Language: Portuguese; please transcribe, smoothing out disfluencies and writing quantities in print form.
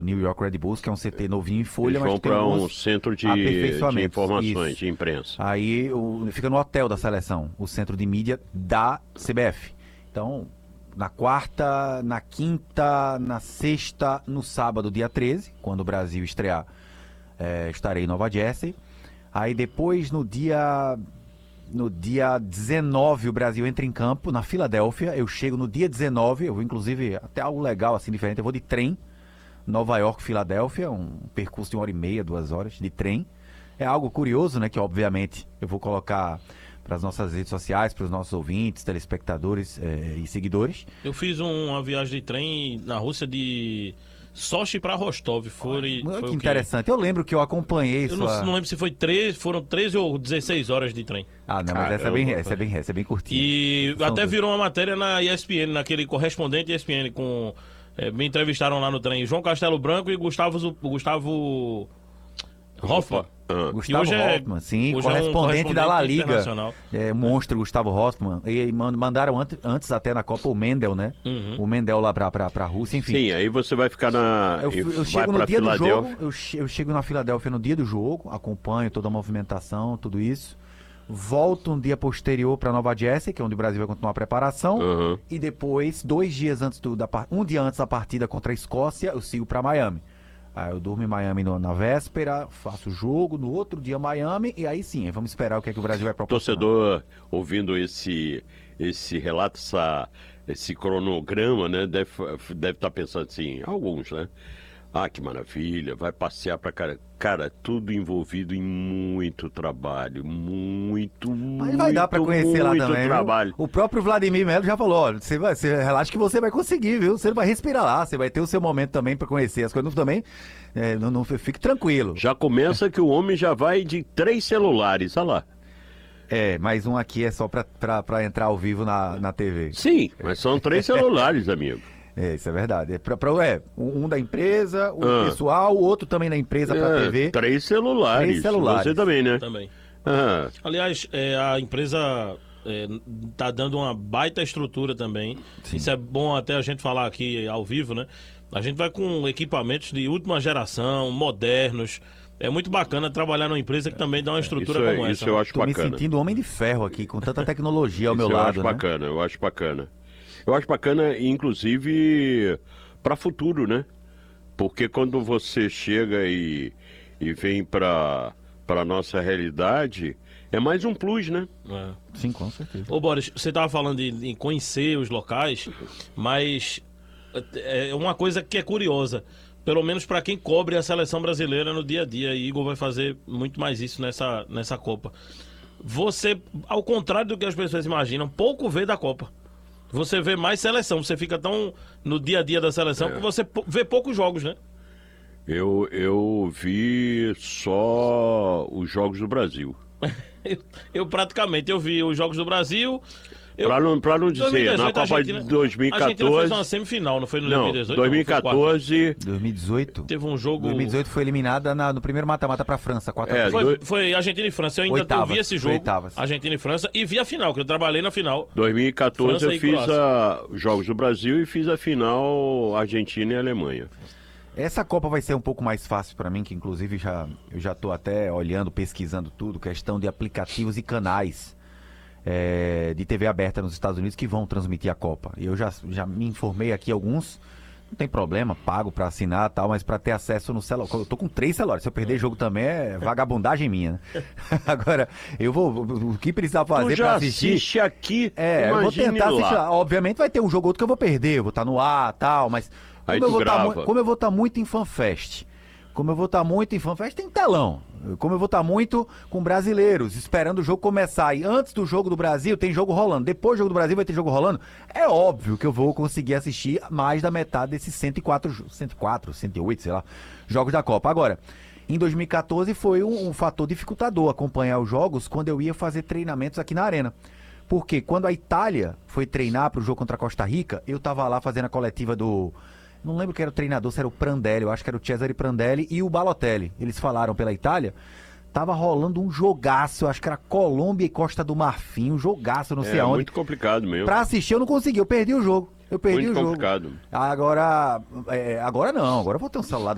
New York Red Bulls, que é um CT novinho em folha, Eles mas vão tem para um alguns centro de aperfeiçoamentos. informações, Isso. de imprensa. Aí fica no hotel da seleção, o centro de mídia da CBF. Então, na quarta, na quinta, na sexta, no sábado, dia 13, quando o Brasil estrear, estarei em Nova Jersey. Aí depois, no dia 19, o Brasil entra em campo na Filadélfia. Eu chego no dia 19, eu vou inclusive até algo legal, assim, diferente. Eu vou de trem, Nova York, Filadélfia, um percurso de 1h30, 2 horas de trem. É algo curioso, né, que obviamente eu vou colocar para as nossas redes sociais, para os nossos ouvintes, telespectadores e seguidores. Eu fiz uma viagem de trem na Rússia de Sochi para Rostov. Foi Que interessante. Eu lembro que eu acompanhei Eu não lembro se foram 13 ou 16 horas de trem. Ah, não, mas essa é bem curtinha. E até virou uma matéria na ESPN, naquele correspondente ESPN, me entrevistaram lá no trem João Castelo Branco e Gustavo Hoffmann. Gustavo Hoffmann, sim, correspondente da La Liga. Monstro Gustavo Hoffmann. E mandaram antes até na Copa o Mendel, né? Uhum. O Mendel lá pra Rússia, enfim. Sim, aí você vai ficar Eu chego no dia do jogo, eu chego na Filadélfia no dia do jogo, acompanho toda a movimentação, tudo isso. Volto um dia posterior para Nova Jersey, que é onde o Brasil vai continuar a preparação. Uhum. E depois, um dia antes da partida contra a Escócia, eu sigo para Miami. Aí eu durmo em Miami na véspera, faço o jogo, no outro dia Miami, e aí sim, vamos esperar o que é que o Brasil vai proporcionar. Torcedor, ouvindo esse relato, esse cronograma, né, deve estar pensando assim, alguns, né? Ah, que maravilha, vai passear pra cara, tudo envolvido em muito trabalho, Mas vai dar pra conhecer lá também, trabalho. Viu? O próprio Vladimir Melo já falou, olha, você relaxa que você vai conseguir, viu? Você vai respirar lá, você vai ter o seu momento também pra conhecer as coisas também, não fique tranquilo. Já começa que o homem já vai de 3 celulares, olha lá. Mais um aqui é só pra entrar ao vivo na TV. Sim, mas são 3 celulares, amigo. Isso é verdade. Um da empresa, um pessoal, o outro também da empresa pra TV. 3 celulares. 3 celulares. Você também, né? Também. Ah. Aliás, a empresa tá dando uma baita estrutura também. Sim. Isso é bom até a gente falar aqui ao vivo, né? A gente vai com equipamentos de última geração, modernos. É muito bacana trabalhar numa empresa que também dá uma estrutura como essa. Isso eu acho bacana. Tô me sentindo homem de ferro aqui, com tanta tecnologia ao meu lado, eu acho bacana. Eu acho bacana, inclusive, para futuro, né? Porque quando você chega e vem para nossa realidade, é mais um plus, né? Sim, com certeza. Ô Boris, você estava falando em conhecer os locais, mas é uma coisa que é curiosa, pelo menos para quem cobre a seleção brasileira no dia a dia, e Igor vai fazer muito mais isso nessa Copa. Você, ao contrário do que as pessoas imaginam, pouco vê da Copa. Você vê mais seleção, você fica tão no dia a dia da seleção que você vê poucos jogos, né? Eu vi só os Jogos do Brasil. eu praticamente vi os Jogos do Brasil. Pra não dizer, na Copa de 2014... A Argentina fez uma semifinal, não foi no 2018? 2014... 2018. Teve um jogo... 2018 foi eliminada no primeiro mata-mata pra França, 4-3. Foi Argentina e França. Eu ainda vi esse jogo, Argentina e França, e vi a final, que eu trabalhei na final. 2014 França eu fiz os Jogos do Brasil e fiz a final Argentina e Alemanha. Essa Copa vai ser um pouco mais fácil pra mim, que inclusive eu já tô até olhando, pesquisando tudo, questão de aplicativos e canais de TV aberta nos Estados Unidos que vão transmitir a Copa. E eu já me informei aqui alguns, não tem problema, pago pra assinar e tal, mas pra ter acesso no celular, eu tô com 3 celulares, se eu perder jogo também é vagabundagem minha, né? Agora, o que precisar fazer pra assistir... assiste aqui, eu vou tentar assistir, obviamente vai ter um jogo ou outro que eu vou perder, eu vou estar no ar e tal, mas como eu vou estar muito em FanFest, tem telão. Como eu vou estar muito com brasileiros, esperando o jogo começar. E antes do jogo do Brasil, tem jogo rolando. Depois do jogo do Brasil, vai ter jogo rolando. É óbvio que eu vou conseguir assistir mais da metade desses 108, sei lá, jogos da Copa. Agora, em 2014 foi um fator dificultador acompanhar os jogos quando eu ia fazer treinamentos aqui na Arena. Porque quando a Itália foi treinar para o jogo contra a Costa Rica, eu tava lá fazendo a coletiva do... Não lembro quem era o treinador, se era o Prandelli, eu acho que era o Cesare Prandelli e o Balotelli. Eles falaram pela Itália. Tava rolando um jogaço, eu acho que era Colômbia e Costa do Marfim, um jogaço, não sei aonde. É muito complicado mesmo. Pra assistir eu não consegui, eu perdi o jogo. Muito complicado. Agora não, agora eu vou ter um celular